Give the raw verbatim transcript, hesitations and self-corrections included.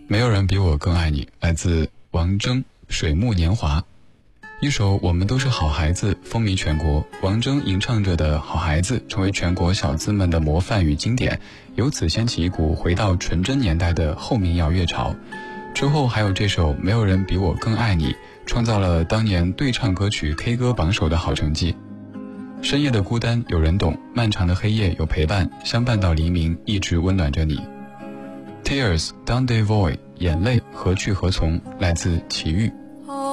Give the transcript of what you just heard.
没有人比我更爱你，来自王铮《水木年华》。一首《我们都是好孩子》风靡全国，王铮吟唱着的好孩子成为全国小资们的模范与经典，由此掀起一股回到纯真年代的后民谣乐潮。之后还有这首《没有人比我更爱你》，创造了当年对唱歌曲 K 歌榜首的好成绩。深夜的孤单有人懂，漫长的黑夜有陪伴，相伴到黎明，一直温暖着你。 Tears Down the Void 眼泪何去何从，来自齐豫。